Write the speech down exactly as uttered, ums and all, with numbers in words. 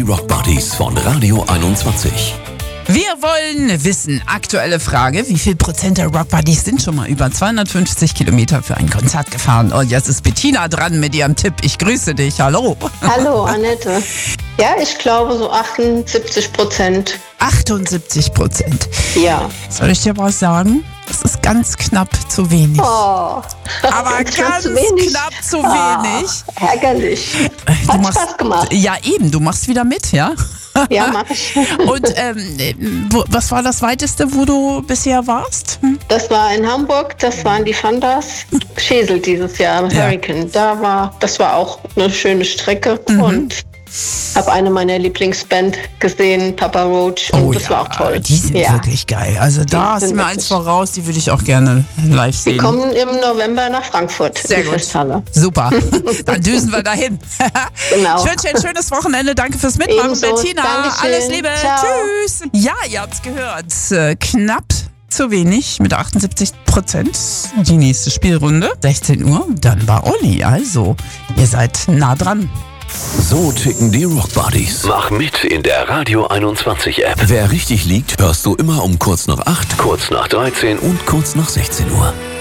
Rock Buddies von Radio einundzwanzig. Wir wollen wissen, aktuelle Frage, wie viel Prozent der Rock Buddies sind schon mal über zweihundertfünfzig Kilometer für ein Konzert gefahren? Und jetzt ist Bettina dran mit ihrem Tipp. Ich grüße dich. Hallo. Hallo, Annette. Ja, ich glaube so achtundsiebzig Prozent. achtundsiebzig Prozent. Ja. Soll ich dir was sagen? Das ist ganz knapp zu wenig. Oh. Aber ganz zu wenig. knapp zu wenig. Oh, ärgerlich. Du Hat machst, Spaß gemacht. Ja, eben. Du machst wieder mit, ja? Ja, mach ich. Und ähm, wo, was war das Weiteste, wo du bisher warst? Hm? Das war in Hamburg, das waren die Fandas. Schesel dieses Jahr, im Ja. Hurricane. Da war, das war auch eine schöne Strecke. Mhm. Und habe eine meiner Lieblingsband gesehen, Papa Roach. Und Oh das ja, war auch toll. die sind ja. wirklich geil. Also da hast du sind mir wirklich- eins voraus, die würde ich auch gerne live Die sehen. kommen im November nach Frankfurt. Sehr in die gut. Festhalle. Super, dann düsen wir dahin. Genau. Ich wünsche dir ein schönes Wochenende. Danke fürs Mitmachen, Ebenso. Bettina. Dankeschön. Alles Liebe. Ciao. Tschüss. Ja, ihr habt's gehört. Äh, Knapp zu wenig mit achtundsiebzig Prozent. Die nächste Spielrunde, sechzehn Uhr. Dann war Olli. Also, ihr seid nah dran. So ticken die Rock Buddies. Mach mit in der Radio einundzwanzig App. Wer richtig liegt, hörst du immer um kurz nach acht, Kurz nach dreizehn und kurz nach sechzehn Uhr.